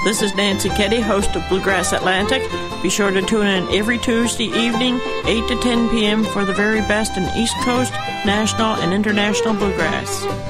This is Nancy Keddy, host of Bluegrass Atlantic. Be sure to tune in every Tuesday evening, 8 to 10 p.m. for the very best in East Coast, national, and international bluegrass.